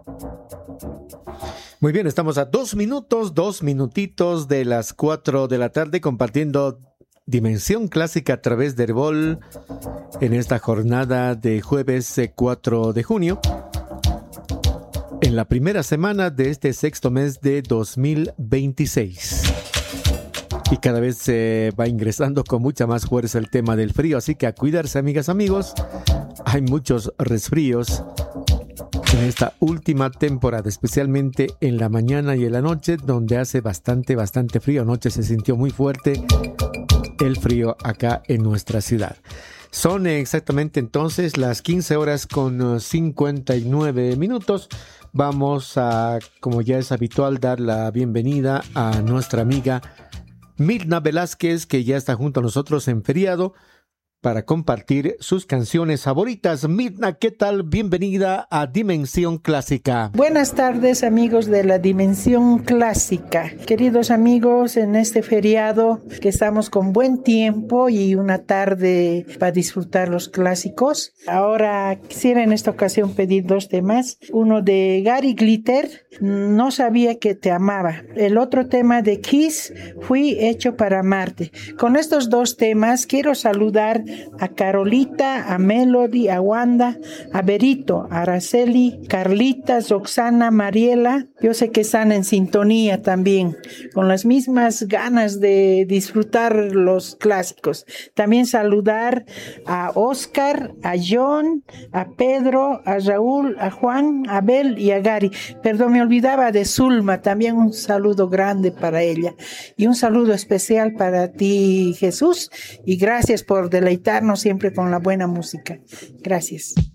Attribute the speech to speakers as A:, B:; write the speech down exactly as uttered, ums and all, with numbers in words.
A: Muy bien, estamos a dos minutos, dos minutitos de las cuatro de la tarde compartiendo Dimensión Clásica a través de Herbol en esta jornada de jueves cuatro de junio, en la primera semana de este sexto mes de dos mil veintiséis. Y cada vez se va ingresando con mucha más fuerza el tema del frío, así que a cuidarse, amigas, amigos. Hay muchos resfríos en esta última temporada, especialmente en la mañana y en la noche, donde hace bastante, bastante frío. Anoche se sintió muy fuerte el frío acá en nuestra ciudad. Son exactamente entonces las quince horas con cincuenta y nueve minutos. Vamos a, como ya es habitual, dar la bienvenida a nuestra amiga Mirna Velázquez, que ya está junto a nosotros en feriado, para compartir sus canciones favoritas. Mirna, ¿qué tal? Bienvenida a Dimensión Clásica.
B: Buenas tardes, amigos de la Dimensión Clásica. Queridos amigos, en este feriado que estamos con buen tiempo y una tarde para disfrutar los clásicos. Ahora quisiera en esta ocasión pedir dos temas. Uno de Gary Glitter, No sabía que te amaba. El otro tema de Kiss, Fui hecho para amarte. Con estos dos temas quiero saludar a Carolita, a Melody, a Wanda, a Berito, a Araceli, Carlita, Roxana, Mariela. Yo sé que están en sintonía también, con las mismas ganas de disfrutar los clásicos. También saludar a Oscar, a John, a Pedro, a Raúl, a Juan, a Abel y a Gary. Perdón, me olvidaba de Zulma, también un saludo grande para ella. Y un saludo especial para ti, Jesús, y gracias por deleitarnos siempre con la buena música. Gracias.